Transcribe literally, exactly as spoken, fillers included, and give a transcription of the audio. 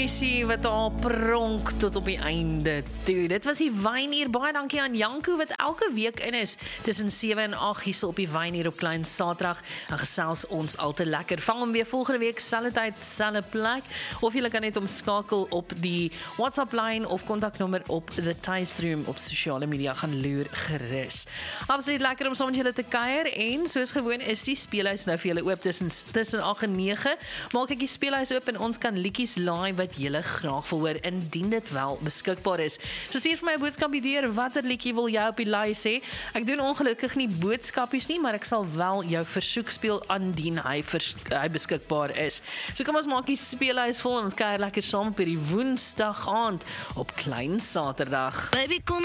Messi wat al pronk tot op die einde toe. Dit was die Wynuur. Baie dankie aan Janko wat elke week in is tussen sewe en agt hier so op die Wynuur op Klein Saterdag. En gesels ons al te lekker. Vang hom weer volgende week, selfde tyd, selfde plek. Of jy kan net omskakel op die WhatsApp lyn of kontaknommer op The Taste Room op sosiale media gaan loer gerus. Absoluut lekker om saam met julle te kuier en soos gewoon is die speelhuis nou vir julle oop tussen tussen agt en nege. Maak ek die speelhuis oop en ons kan liedjies laai wat julle graag wil hoor indien dit wel beskikbaar is. So stuur vir my 'n boodskapie deur, watter liedjie wil jy op die lys hê? Ek doen ongelukkig nie boodskapies nie, maar ek sal wel jou versoek speel indien hy vers, hy beskikbaar is. So kom ons maak die speelhuis vol en ons kuier lekker saam op hierdie Woensdag aand op Klein Saterdag. Baby, kom